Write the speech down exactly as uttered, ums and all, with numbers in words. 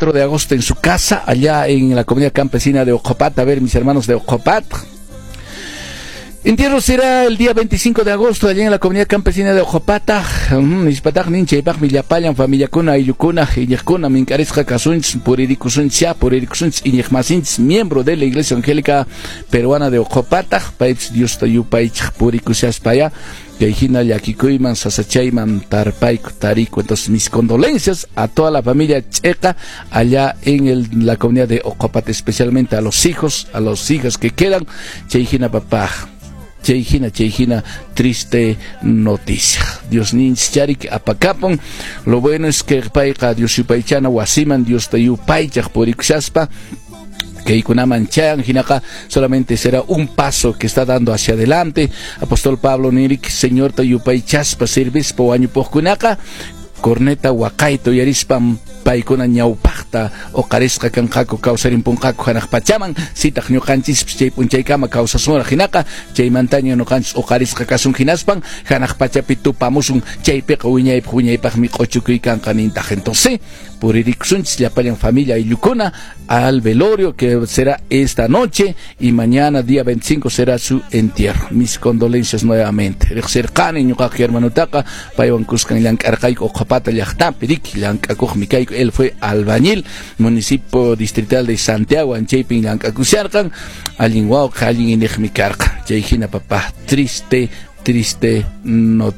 cuatro de agosto en su casa, allá en la comunidad campesina de Ojopat. A ver, mis hermanos de Ojopat. Entierro será el día veinticinco de agosto allá en la comunidad campesina de Ojopata. Nispataj ninchaypaj millapayan familia kuna ayukuna iñejkuna minkarisqa kasunch puririkusuncha puririkusunch iñejmasinch miembro de la Iglesia Evangélica Peruana de Ojopata. Paips Dios tayupaichaj purikushashpaya Keijina yakikuyman sasachayman tarpayku tariku. Entonces mis condolencias a toda la familia checa allá en el, la comunidad de Ojopata, especialmente a los hijos, a los hijas que quedan. Cheijina papá. Cheijina, Cheijina, triste noticia. Dios nincharik apacapon. Lo bueno es que paica Dios yupaichana wasiman Dios tayupaichaj purikushaspa. Que ikunaman chayan hinaka solamente será un paso que está dando hacia adelante. Apóstol Pablo Nirik, Señor tayupaichaspa servispa wañupojkunaka. Corneta wakaito yarispam paikuna ñawpaqta oqarisqa kanqaku kawsarimpunqaku hanaq pachaman sitaq ñuqanchis chay punchaykama kawsasura hinaqa chaymantaña ñuqanchis oqarisqa kasun hinaspan hanaq pachapi tupamusun chaypiqa wiñaypaq wiñaypaqmi q'uchukuykanqa nintaq. Entonces puririkusunchis llapallan familia aylukuna al velorio que será esta noche y mañana día veinticinco será su entierro. Mis condolencias nuevamente. Riqsirqani ñuqaq hermanutaqa paywan kusqan llank'arqayku Oqopata llaqtapi riki llank'akuqmi kayku. Él fue albañil, municipio distrital de Santiago, Anchaypin llank'akusharqan allin wawqa allin iniqmi karqa. Chayhina papá, triste, triste noticia.